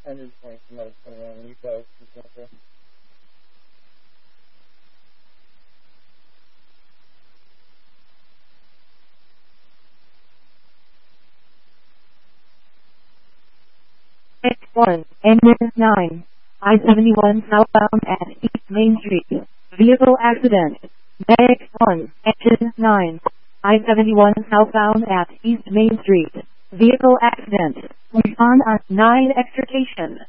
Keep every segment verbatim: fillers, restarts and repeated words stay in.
hundred points from those twenty-one. You guys, okay. X one, engine nine. I seventy-one southbound at East Main Street. Vehicle accident. X one, engine nine. I seventy-one southbound at East Main Street. Vehicle accident. Respond on nine extrication.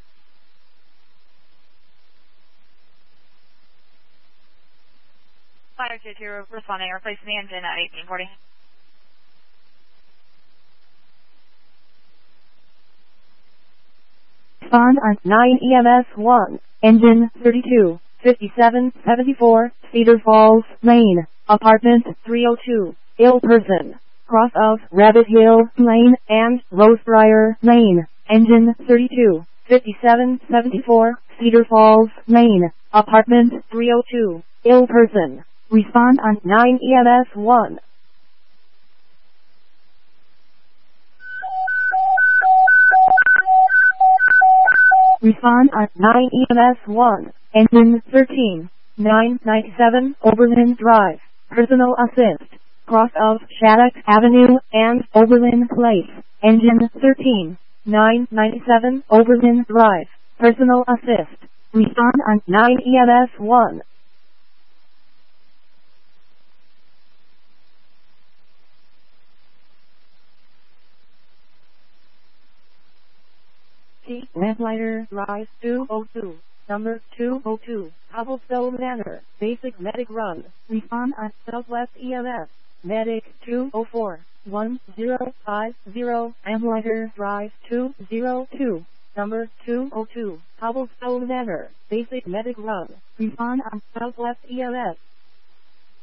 Fire two two responding, replacing the engine at eighteen forty. Respond on nine E M S one, engine thirty-two, fifty-seven seventy-four, Cedar Falls Lane, apartment three oh two, ill person, cross of Rabbit Hill Lane and Rosebriar Lane, engine thirty-two, fifty-seven seventy-four, Cedar Falls Lane, apartment three oh two, ill person. Respond on nine E M S one. Respond on nine E M S one, engine thirteen, nine ninety-seven Oberlin Drive, personal assist, cross of Shattuck Avenue and Oberlin Place, engine thirteen, nine ninety-seven Oberlin Drive, personal assist. Respond on nine E M S one. Lamplighter Drive two oh two, number two oh two, Cobblestone Manor, basic medic run. Respond on Southwest E M S, medic two oh four, one zero five zero, Lamplighter Drive two oh two, number two oh two, Cobblestone Manor, basic medic run. Respond on Southwest E M S.